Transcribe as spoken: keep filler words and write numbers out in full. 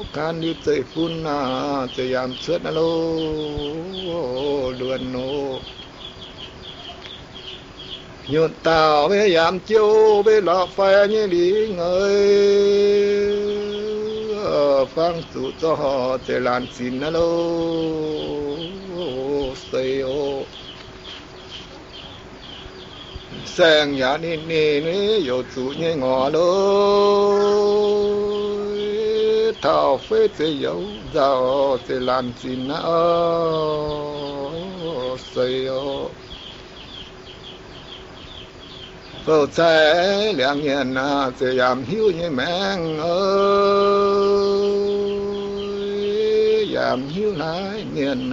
can như tây phun na tây yam suốt na lô luồn nô nhột tàu với yam chiêu với lọ phai như đi ngơi phang tụ cho họ tây lan xin na lô tây ô sang nhà ni ni ni yo tụ như ngõ lối thao phê tê dấu giàu tê lan xin na xây ô phô trái làng nhiên na tê yam hiu như mang ơi yam hiu lái nhiên